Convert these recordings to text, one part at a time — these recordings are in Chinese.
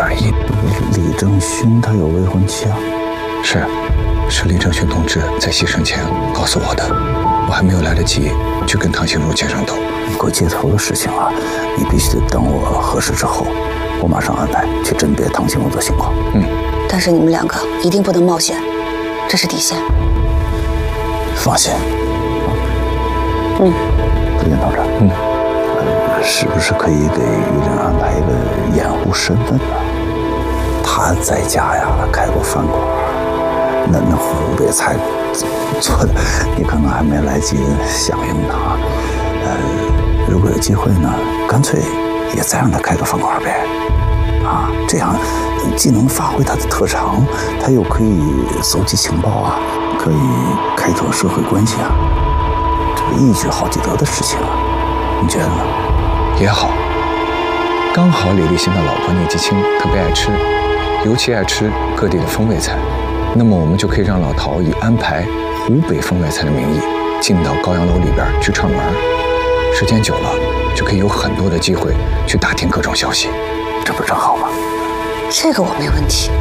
这儿引。 李正勋他有未婚妻啊？ 是李正勋同志在牺牲前告诉我的，我还没有来得及去跟唐心如见上头。 过街头的事情啊，你必须得等我核实之后，我马上安排去甄别唐心如的情况。 但是你们两个一定不能冒险，这是底线。 放心。杜鹃同志，是不是可以给于玲安排一个掩护身份呢？他在家呀开过饭馆，那湖北菜做的，你可能还没来及享用呢啊。如果有机会呢，干脆也再让他开个饭馆呗。啊，这样既能发挥他的特长，他又可以搜集情报啊，可以开拓社会关系啊，这个一举好几得的事情啊，你觉得呢？ 也好，刚好李立新的老婆聂继清特别爱吃，尤其爱吃各地的风味菜，那么我们就可以让老陶以安排湖北风味菜的名义，进到高阳楼里边去串门，时间久了就可以有很多的机会去打听各种消息， 这不正好吗？ 这个我没问题。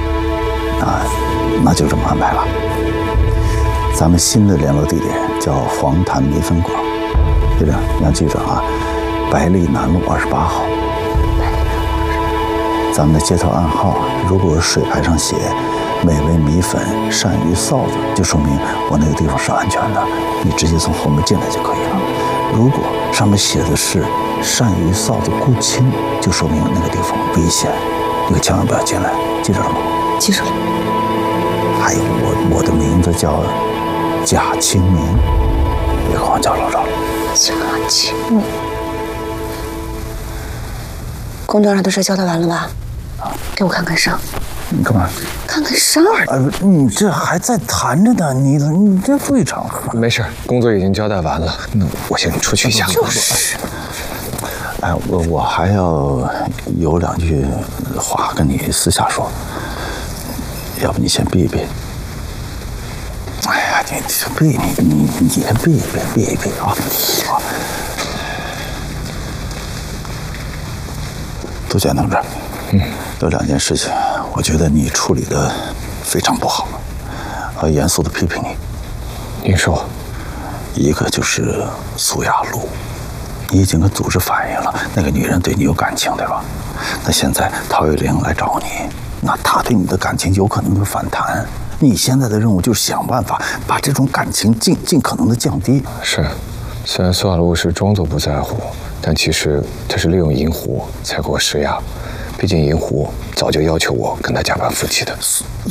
那就这么安排了。咱们新的联络地点叫黄潭民分馆，对了，你要记着啊，百里南路28号。咱们的街头暗号啊，如果水牌上写“美味米粉鳝鱼臊子”，就说明我那个地方是安全的，你直接从后门进来就可以了。如果上面写的是“鳝鱼臊子顾清”，就说明那个地方危险，你可千万不要进来，记着了吗？ 记住了。 还有我的名字叫贾清明，别跟我叫老赵了。 贾清明。工作上的事交代完了吧？给我看看伤。 你干嘛？ 看看伤。 你这还在谈着呢，你这注意场合。 没事，工作已经交代完了，那我先出去一下。 就是。 我还要有2句话跟你私下说，要不你先避一避。哎呀，你避你先避一避啊！好。杜鹃同志，有2件事情，我觉得你处理的非常不好，要严肃的批评你。 您说。 一个就是苏雅露，你已经跟组织反映了，那个女人对你有感情，对吧？那现在陶玉玲来找你，那她对你的感情有可能会反弹。你现在的任务就是想办法把这种感情尽可能的降低。 是，虽然苏雅露是装作不在乎，但其实她是利用银狐才给我施压。毕竟银狐早就要求我跟他假扮夫妻的。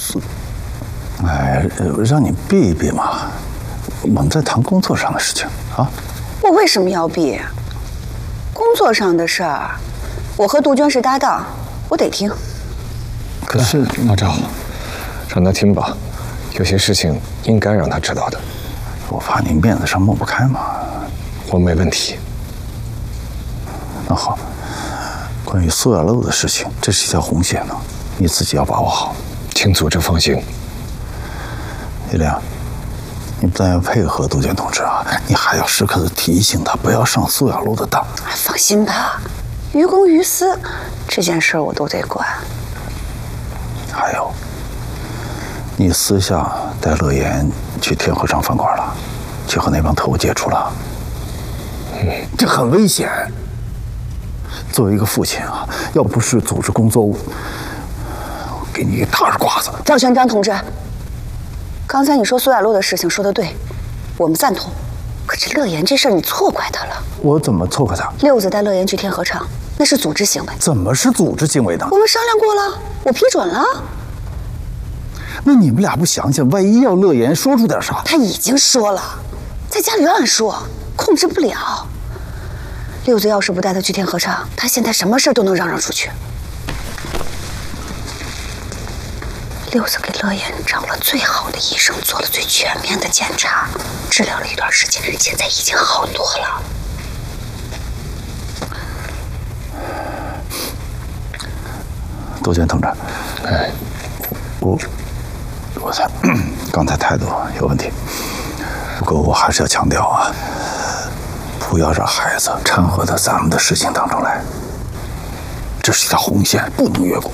让你避一避嘛，我们在谈工作上的事情啊。 我为什么要避？工作上的事儿，我和杜鹃是搭档，我得听。 可是老赵，让他听吧，有些事情应该让他知道的。 我怕你面子上抹不开嘛。 我没问题。 那好，关于苏雅露的事情，这是一条红线呢，你自己要把握好。 请组织放心。 叶亮，你不但要配合杜鹃同志啊，你还要时刻的提醒他不要上苏雅露的当。 放心吧，于公于私，这件事我都得管。 还有，你私下带乐言去天河上饭馆了，去和那帮特务接触了。这很危险。作为一个父亲啊，要不是组织工作，我给你一个大耳刮子。 赵全章同志，刚才你说苏雅露的事情说得对，我们赞同。可这乐言这事儿你错怪他了。 我怎么错怪他？ 六子带乐言去天河场，那是组织行为。 怎么是组织行为呢？ 我们商量过了，我批准了。 那你们俩不想想，万一要乐言说出点啥？ 他已经说了，在家里乱说，控制不了。六子要是不带他去天河场，他现在什么事都能嚷出去。六子给乐言找了最好的医生，做了最全面的检查，治疗了一段时间，现在已经好多了。 杜鹃同志，我猜刚才态度有问题，不过我还是要强调啊，不要让孩子掺和到咱们的事情当中来，这是一条红线，不能越过。